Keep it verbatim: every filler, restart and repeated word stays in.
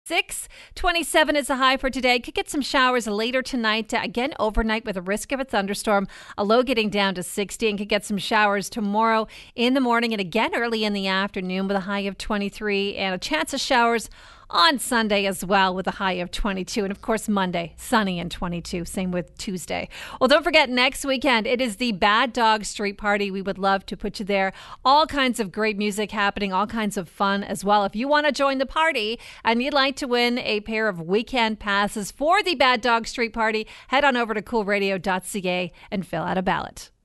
six twenty-seven is the high for today. Could get some showers later tonight. Uh, again, overnight with a risk of a thunderstorm. A low getting down to sixty, and could get some showers tomorrow in the morning and again early in the afternoon with a high of twenty-three, and a chance of showers on Sunday as well with a high of twenty-two. And of course, Monday, sunny and twenty-two. Same with Tuesday. Well, don't forget, next weekend, it is the Bad Dog Street Party. We would love to put you there. All kinds of great music happening, all kinds of fun as well. If you want to join the party and you'd like to win a pair of weekend passes for the Bad Dog Street Party, head on over to cool radio dot c a and fill out a ballot.